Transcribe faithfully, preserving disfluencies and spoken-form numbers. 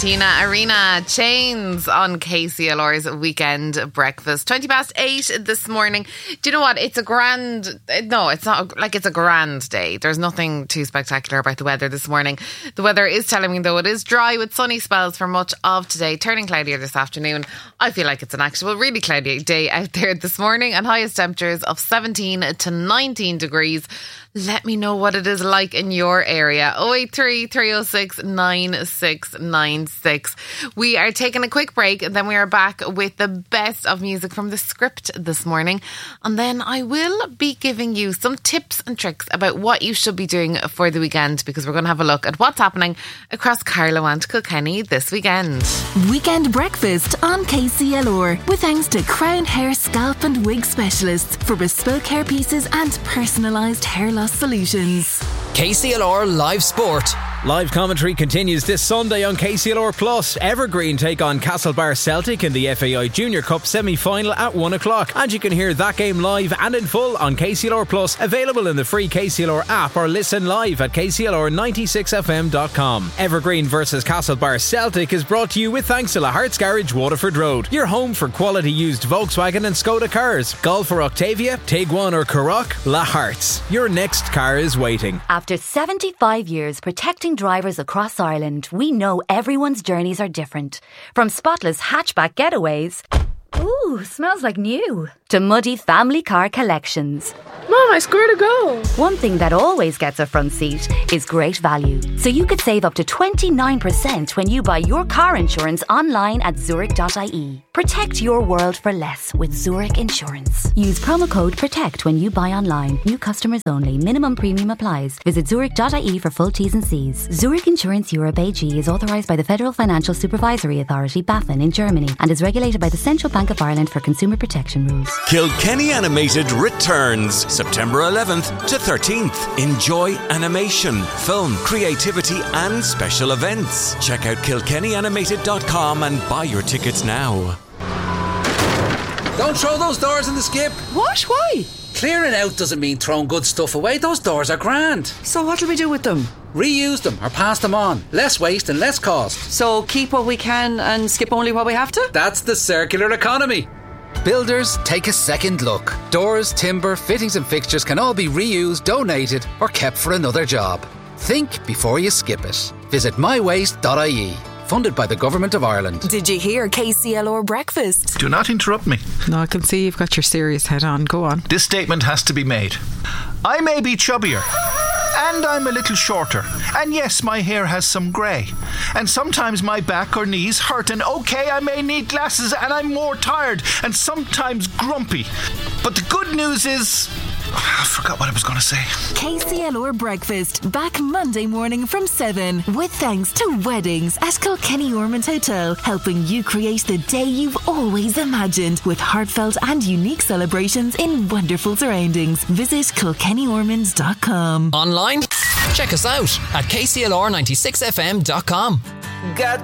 Tina Arena, Chains on K C L R's Weekend Breakfast. twenty past eight this morning. Do you know what? It's a grand... No, it's not like it's a grand day. There's nothing too spectacular about the weather this morning. The weather is telling me, though, it is dry with sunny spells for much of today, turning cloudier this afternoon. I feel like it's an actual really cloudy day out there this morning, and highest temperatures of seventeen to nineteen degrees. Let me know what it is like in your area. oh eight three, three oh six, nine six nine six. We are taking a quick break and then we are back with the best of music from The Script this morning. And then I will be giving you some tips and tricks about what you should be doing for the weekend, because we're going to have a look at what's happening across Carlow and Kilkenny this weekend. Weekend Breakfast on K C L R with thanks to Crown Hair Scalp and Wig Specialists for bespoke hair pieces and personalised hair loss solutions. K C L R Live Sport. Live commentary continues this Sunday on K C L R Plus. Evergreen take on Castlebar Celtic in the F A I Junior Cup semi-final at one o'clock. And you can hear that game live and in full on K C L R Plus, available in the free K C L R app, or listen live at K C L R ninety-six F M dot com. Evergreen versus Castlebar Celtic is brought to you with thanks to Lahart's Garage, Waterford Road. Your home for quality used Volkswagen and Skoda cars. Golf or Octavia, Tiguan or Karoq, Lahart's. Your next car is waiting. After seventy-five years protecting drivers across Ireland, we know everyone's journeys are different. From spotless hatchback getaways, ooh, smells like new, to muddy family car collections. Mom, I scored a goal. One thing that always gets a front seat is great value. So you could save up to twenty-nine percent when you buy your car insurance online at Zurich dot I E. Protect your world for less with Zurich Insurance. Use promo code PROTECT when you buy online. New customers only. Minimum premium applies. Visit Zurich dot I E for full T's and C's. Zurich Insurance Europe A G is authorised by the Federal Financial Supervisory Authority, BaFin, in Germany, and is regulated by the Central Bank of Ireland for consumer protection rules. Kilkenny Animated returns September eleventh to thirteenth. Enjoy animation, film, creativity and special events. Check out kilkenny animated dot com and buy your tickets now. Don't throw those doors in the skip. What? Why? Clearing out doesn't mean throwing good stuff away. Those doors are grand. So what do we do with them? Reuse them or pass them on. Less waste and less cost. So keep what we can and skip only what we have to? That's the circular economy. Builders, take a second look. Doors, timber, fittings and fixtures can all be reused, donated or kept for another job. Think before you skip it. Visit my waste dot I E. Funded by the Government of Ireland. Did you hear K C L R Breakfast? Do not interrupt me. No, I can see you've got your serious head on. Go on. This statement has to be made. I may be chubbier, and I'm a little shorter, and yes, my hair has some grey, and sometimes my back or knees hurt, and okay, I may need glasses, and I'm more tired, and sometimes grumpy. But the good news is... I forgot what I was going to say. K C L R Breakfast, back Monday morning from seven. With thanks to Weddings at Kilkenny Ormond Hotel, helping you create the day you've always imagined, with heartfelt and unique celebrations in wonderful surroundings. Visit kilkenny ormonds dot com. Online? Check us out at K C L R ninety-six F M dot com. Got